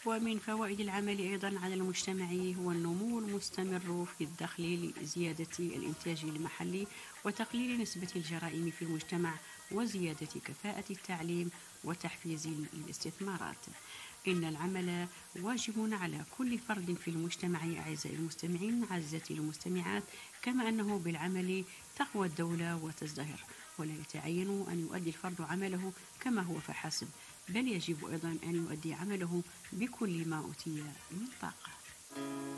ومن فوائد العمل أيضا على المجتمع هو النمو المستمر في الدخل لزيادة الإنتاج المحلي وتقليل نسبة الجرائم في المجتمع وزيادة كفاءة التعليم وتحفيز الاستثمارات. إن العمل واجب على كل فرد في المجتمع أعزائي المستمعين عزتي المستمعات، كما أنه بالعمل تقوى الدولة وتزدهر، ولا يتعين أن يؤدي الفرد عمله كما هو فحسب، بل يجب أيضا أن يؤدي عمله بكل ما أوتي من طاقة.